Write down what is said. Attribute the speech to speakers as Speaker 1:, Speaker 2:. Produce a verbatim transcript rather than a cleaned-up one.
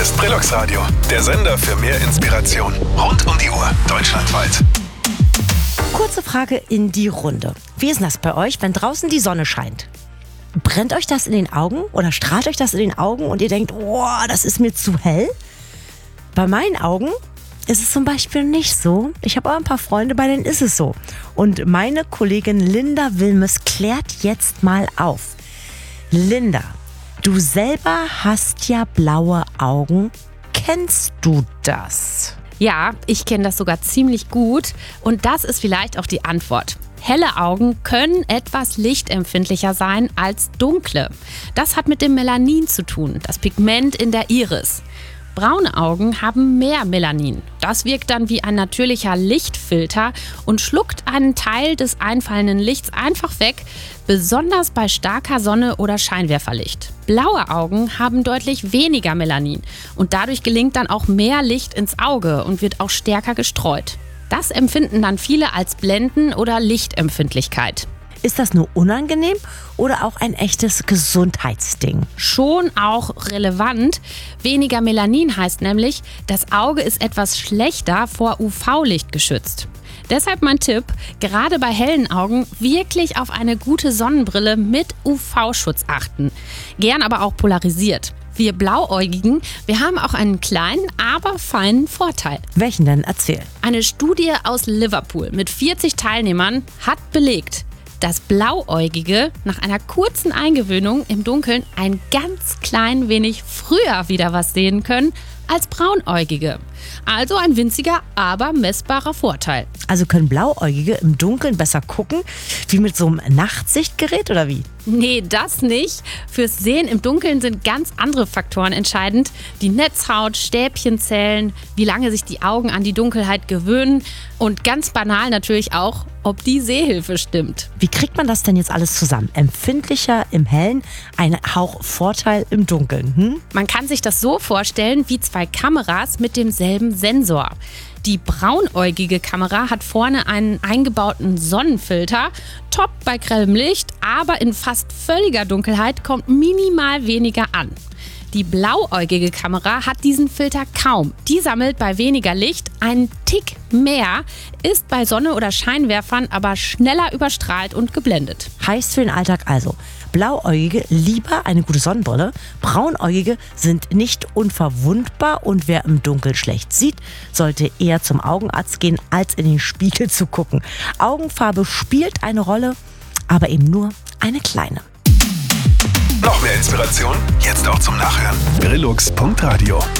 Speaker 1: Ist Brillux Radio, der Sender für mehr Inspiration. Rund um die Uhr, deutschlandweit.
Speaker 2: Kurze Frage in die Runde. Wie ist das bei euch, wenn draußen die Sonne scheint? Brennt euch das in den Augen oder strahlt euch das in den Augen und ihr denkt, oh, das ist mir zu hell? Bei meinen Augen ist es zum Beispiel nicht so. Ich habe aber ein paar Freunde, bei denen ist es so. Und meine Kollegin Linda Wilmes klärt jetzt mal auf. Linda, du selber hast ja blaue Augen. Kennst du das?
Speaker 3: Ja, ich kenne das sogar ziemlich gut und das ist vielleicht auch die Antwort. Helle Augen können etwas lichtempfindlicher sein als dunkle. Das hat mit dem Melanin zu tun, das Pigment in der Iris. Braune Augen haben mehr Melanin. Das wirkt dann wie ein natürlicher Lichtfilter und schluckt einen Teil des einfallenden Lichts einfach weg, besonders bei starker Sonne oder Scheinwerferlicht. Blaue Augen haben deutlich weniger Melanin und dadurch gelingt dann auch mehr Licht ins Auge und wird auch stärker gestreut. Das empfinden dann viele als Blenden oder Lichtempfindlichkeit.
Speaker 2: Ist das nur unangenehm oder auch ein echtes Gesundheitsding?
Speaker 3: Schon auch relevant. Weniger Melanin heißt nämlich, das Auge ist etwas schlechter vor U V-Licht geschützt. Deshalb mein Tipp, gerade bei hellen Augen wirklich auf eine gute Sonnenbrille mit U V-Schutz achten. Gern aber auch polarisiert. Wir Blauäugigen, wir haben auch einen kleinen, aber feinen Vorteil.
Speaker 2: Welchen denn? Erzähl.
Speaker 3: Eine Studie aus Liverpool mit vierzig Teilnehmern hat belegt, dass Blauäugige nach einer kurzen Eingewöhnung im Dunkeln ein ganz klein wenig früher wieder was sehen können als Braunäugige. Also ein winziger, aber messbarer Vorteil.
Speaker 2: Also können Blauäugige im Dunkeln besser gucken, wie mit so einem Nachtsichtgerät oder wie?
Speaker 3: Nee, das nicht. Fürs Sehen im Dunkeln sind ganz andere Faktoren entscheidend. Die Netzhaut, Stäbchenzellen, wie lange sich die Augen an die Dunkelheit gewöhnen und ganz banal natürlich auch, ob die Sehhilfe stimmt.
Speaker 2: Wie kriegt man das denn jetzt alles zusammen? Empfindlicher im Hellen, ein Hauch Vorteil im Dunkeln. Hm?
Speaker 3: Man kann sich das so vorstellen wie zwei Kameras mit demselben Sensor. Die braunäugige Kamera hat vorne einen eingebauten Sonnenfilter, top bei grellem Licht, aber in fast völliger Dunkelheit kommt minimal weniger an. Die blauäugige Kamera hat diesen Filter kaum. Die sammelt bei weniger Licht einen Tick mehr, ist bei Sonne oder Scheinwerfern aber schneller überstrahlt und geblendet.
Speaker 2: Heißt für den Alltag also, Blauäugige lieber eine gute Sonnenbrille, Braunäugige sind nicht unverwundbar und wer im Dunkeln schlecht sieht, sollte eher zum Augenarzt gehen, als in den Spiegel zu gucken. Augenfarbe spielt eine Rolle, aber eben nur eine kleine.
Speaker 1: Noch mehr Inspiration? Jetzt auch zum Nachhören. brillux punkt radio